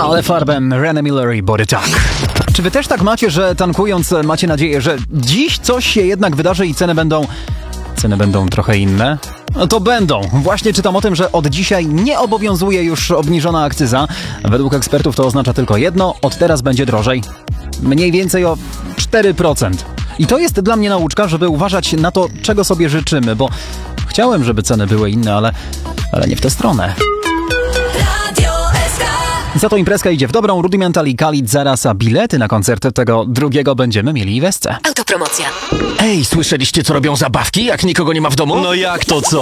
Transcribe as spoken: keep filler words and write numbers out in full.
Ale farbem René Miller i Body Talk. Czy wy też tak macie, że tankując macie nadzieję, że dziś coś się jednak wydarzy i ceny będą... Ceny będą trochę inne? No to będą. Właśnie czytam o tym, że od dzisiaj nie obowiązuje już obniżona akcyza. Według ekspertów to oznacza tylko jedno, od teraz będzie drożej. Mniej więcej o cztery procent. I to jest dla mnie nauczka, żeby uważać na to, czego sobie życzymy, bo chciałem, żeby ceny były inne, ale, ale nie w tę stronę. Za to imprezka idzie w dobrą. Rudimental i Khalid zaraz, a bilety na koncert tego drugiego będziemy mieli w Esce. Autopromocja. Ej, słyszeliście, co robią zabawki, jak nikogo nie ma w domu? No jak to co?